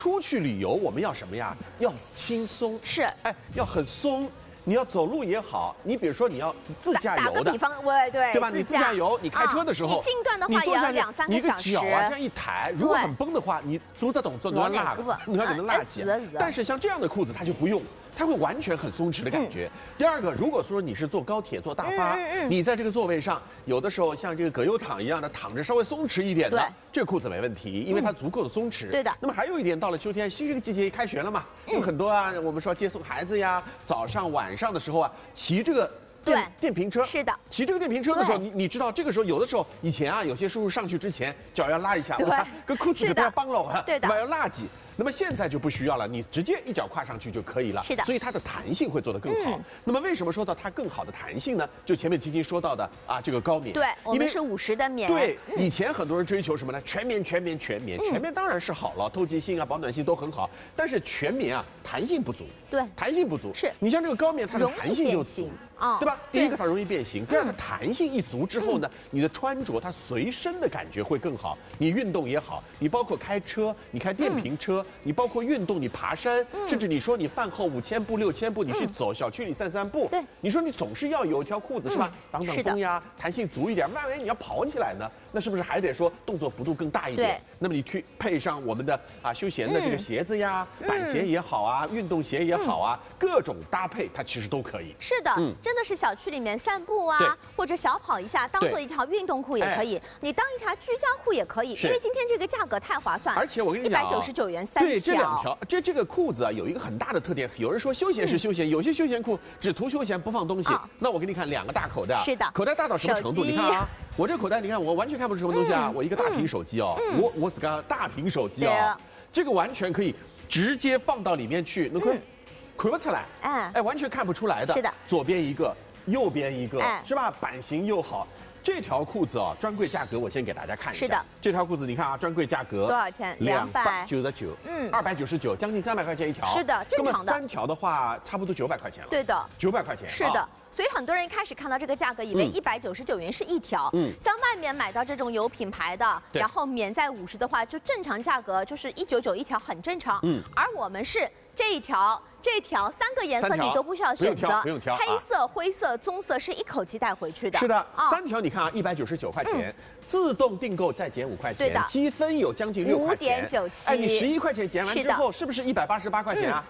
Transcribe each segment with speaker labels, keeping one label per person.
Speaker 1: 出去旅游我们要什么呀？要轻松，
Speaker 2: 是，
Speaker 1: 要很松。你要走路也好，你比如说你要自驾游的，
Speaker 2: 打个比方，对
Speaker 1: 吧？你自驾游，你开车的时候，
Speaker 2: 你近段的话也要2、3个小时。
Speaker 1: 你一个脚啊这样一抬，如果很崩的话，你足在动作，你要拉，你要给它拉起。但是像这样的裤子它就不用。 它会完全很松弛的感觉。第二个，如果说你是坐高铁、坐大巴，你在这个座位上，有的时候像这个葛优躺一样的躺着，稍微松弛一点的，这个裤子没问题，因为它足够的松弛。
Speaker 2: 对的。
Speaker 1: 那么还有一点，到了秋天，新这个季节开学了嘛，有很多啊，我们说接送孩子呀，早上、晚上的时候啊，骑这个。 电瓶车
Speaker 2: 是的，
Speaker 1: 骑这个电瓶车的时候，你知道这个时候有的时候以前啊，有些叔叔上去之前脚要拉一下，我操，跟裤子给他帮了啊，
Speaker 2: 对的，
Speaker 1: 要拉紧。那么现在就不需要了，你直接一脚跨上去就可以了。
Speaker 2: 是的，
Speaker 1: 所以它的弹性会做得更好。那么为什么说到它更好的弹性呢？就前面晶晶说到的啊，这个高棉，
Speaker 2: 对，我们是50的棉。
Speaker 1: 对，以前很多人追求什么呢？全棉，全棉，全棉，全棉当然是好了，透气性啊、保暖性都很好，但是全棉啊，弹性不足。
Speaker 2: 对，
Speaker 1: 弹性不足。
Speaker 2: 是
Speaker 1: 你像这个高棉，它的弹性就足。 对吧？第一个它容易变形，第二个弹性一足之后呢，你的穿着它随身的感觉会更好。你运动也好，你包括开车，你开电瓶车，你包括运动，你爬山，甚至你说你饭后5000步、6000步，你去走小区里散散步，
Speaker 2: 对，
Speaker 1: 你说你总是要有一条裤子是吧？挡挡风呀，弹性足一点。万一你要跑起来呢，那是不是还得说动作幅度更大一点？那么你去配上我们的休闲的这个鞋子呀，板鞋也好啊，运动鞋也好啊，各种搭配它其实都可以。
Speaker 2: 是的，真的是小区里面散步啊，或者小跑一下，当做一条运动裤也可以，你当一条居家裤也可以，因为今天这个价格太划算。
Speaker 1: 而且我跟你讲
Speaker 2: ，199元3条。
Speaker 1: 对，这2条，这个裤子啊有一个很大的特点，有人说休闲是休闲，有些休闲裤只图休闲不放东西。那我给你看2个大口袋，
Speaker 2: 是的，
Speaker 1: 口袋大到什么程度？你看啊，我这口袋，你看我完全看不出什么东西啊，我一个大屏手机哦，我是个大屏手机哦，这个完全可以直接放到里面去，能够看不出来，完全看不出来的。
Speaker 2: 是的，
Speaker 1: 左边一个。 右边一个是吧？版型又好，这条裤子啊，专柜价格我先给大家看一下。
Speaker 2: 是的，
Speaker 1: 这条裤子你看啊，专柜价格
Speaker 2: 多少钱
Speaker 1: ？299， 299，将近300块钱一条。
Speaker 2: 是的，正常的。
Speaker 1: 那么3条的话，差不多900块钱了。
Speaker 2: 对的
Speaker 1: ，900块钱。
Speaker 2: 是的，所以很多人一开始看到这个价格，以为199元是一条。像外面买到这种有品牌的，然后免在50的话，就正常价格就是199一条，很正常。而我们是这一条。 这条3个颜色你都不需要选择，
Speaker 1: 不用挑，
Speaker 2: 黑色、灰色、棕色是一口气带回去的。
Speaker 1: 是的，3条你看啊，199块钱，自动订购再减5块钱，积分有将近6块钱
Speaker 2: ，5.97。
Speaker 1: 你11块钱减完之后，是不是188块钱啊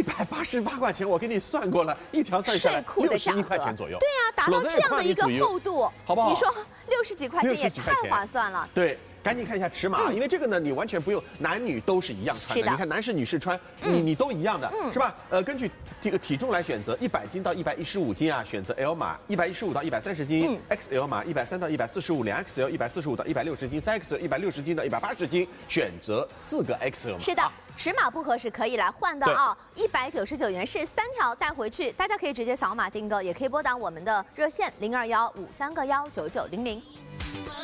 Speaker 1: ？188块钱，我给你算过了，一条算下来61块钱左右。
Speaker 2: 对啊，达到这样的一个厚度，
Speaker 1: 好不好？
Speaker 2: 你说60几块钱也太划算了。
Speaker 1: 对。 赶紧看一下尺码，因为这个呢，你完全不用，男女都是一样穿的。你看男士、女士穿，你都一样的，是吧？根据这个体重来选择，100斤到115斤啊，选择 L 码；115到130斤，XL 码；130到145，2XL 145到160斤，3XL 160斤到180斤，选择4个 XL 码。
Speaker 2: 是的，尺码不合适可以来换的啊，199元是3条带回去，大家可以直接扫码订购，也可以拨打我们的热线0215319900。